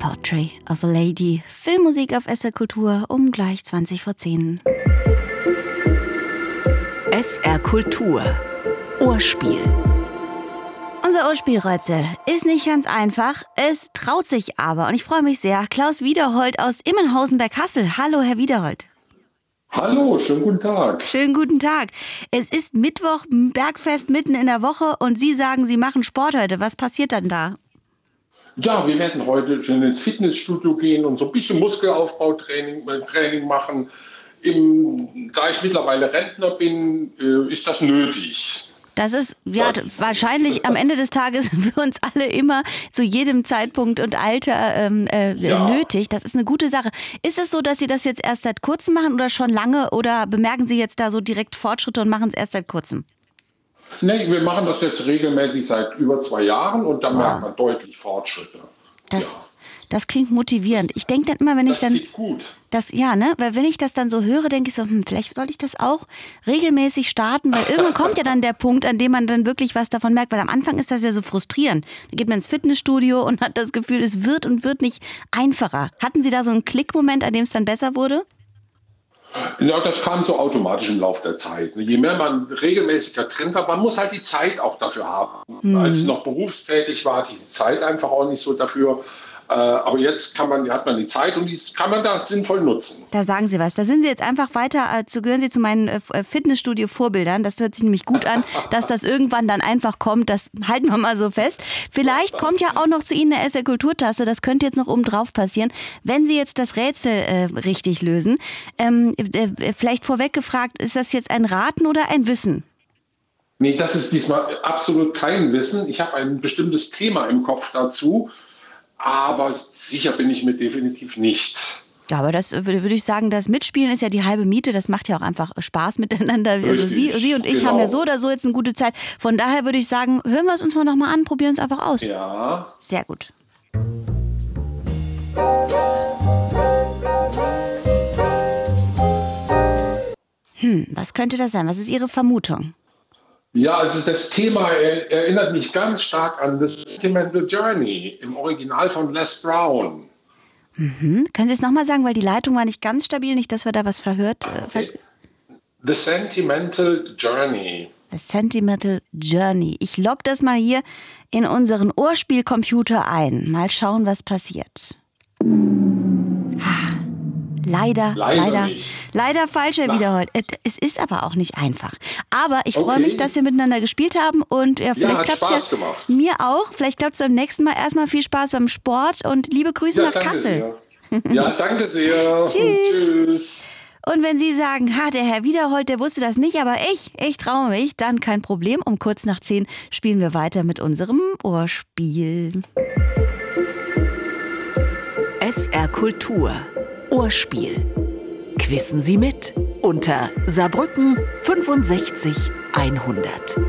Portrait of a Lady. Filmmusik auf SR Kultur um gleich 20 vor 10. SR Kultur. Ohrspiel. Unser Ohrspielrätsel ist nicht ganz einfach, es traut sich aber. Und ich freue mich sehr. Klaus Wiederhold aus Immenhausen bei Kassel. Hallo, Herr Wiederhold. Hallo, schönen guten Tag. Schönen guten Tag. Es ist Mittwoch, Bergfest mitten in der Woche und Sie sagen, Sie machen Sport heute. Was passiert dann da? Ja, wir werden heute schon ins Fitnessstudio gehen und so ein bisschen Muskelaufbautraining machen. Da ich mittlerweile Rentner bin, ist das nötig. Das ist ja wahrscheinlich am Ende des Tages für uns alle immer zu jedem Zeitpunkt und Alter nötig. Das ist eine gute Sache. Ist es so, dass Sie das jetzt erst seit kurzem machen oder schon lange? Oder bemerken Sie jetzt da so direkt Fortschritte und machen es erst seit kurzem? Nee, wir machen das jetzt regelmäßig seit über 2 Jahren und da merkt man deutlich Fortschritte. Das klingt motivierend. Ich denke dann immer, wenn ich dann... Das geht gut. Weil wenn ich das dann so höre, denke ich so, vielleicht soll ich das auch regelmäßig starten, weil irgendwann kommt ja dann der Punkt, an dem man dann wirklich was davon merkt, weil am Anfang ist das ja so frustrierend. Da geht man ins Fitnessstudio und hat das Gefühl, es wird und wird nicht einfacher. Hatten Sie da so einen Klickmoment, an dem es dann besser wurde? Ja, das kam so automatisch im Laufe der Zeit. Je mehr man regelmäßiger drin war, man muss halt die Zeit auch dafür haben. Als ich noch berufstätig war, hatte ich die Zeit einfach auch nicht so dafür. Aber jetzt hat man die Zeit und die kann man da sinnvoll nutzen. Da sagen Sie was. Da sind Sie jetzt einfach weiter, gehören Sie zu meinen Fitnessstudio-Vorbildern. Das hört sich nämlich gut an, dass das irgendwann dann einfach kommt. Das halten wir mal so fest. Vielleicht kommt ja auch noch zu Ihnen eine SR Kulturtasse. Das könnte jetzt noch oben drauf passieren. Wenn Sie jetzt das Rätsel richtig lösen, vielleicht vorweg gefragt, ist das jetzt ein Raten oder ein Wissen? Nee, das ist diesmal absolut kein Wissen. Ich habe ein bestimmtes Thema im Kopf dazu. Aber sicher bin ich mir definitiv nicht. Ja, aber das würde ich sagen, das Mitspielen ist ja die halbe Miete. Das macht ja auch einfach Spaß miteinander. Richtig, also Sie und ich haben ja so oder so jetzt eine gute Zeit. Von daher würde ich sagen, hören wir es uns mal nochmal an, probieren es einfach aus. Ja. Sehr gut. Was könnte das sein? Was ist Ihre Vermutung? Ja, also das Thema erinnert mich ganz stark an The Sentimental Journey im Original von Les Brown. Können Sie es nochmal sagen, weil die Leitung war nicht ganz stabil, nicht, dass wir da was verhört. The Sentimental Journey. The Sentimental Journey. Ich logge das mal hier in unseren Ohrspielcomputer ein. Mal schauen, was passiert. Leider falsch, Herr Wiederhold. Es ist aber auch nicht einfach. Aber ich freue mich, dass wir miteinander gespielt haben und vielleicht klappt es ja mir auch. Vielleicht klappt es beim nächsten Mal. Erstmal viel Spaß beim Sport und liebe Grüße nach Kassel. Ja, danke sehr. Tschüss. Und wenn Sie sagen, der Herr Wiederhold, der wusste das nicht, aber ich traue mich, dann kein Problem. Um kurz nach 10 spielen wir weiter mit unserem Ohrspiel. SR Kultur. Ohrspiel. Quissen Sie mit unter Saarbrücken 65 100.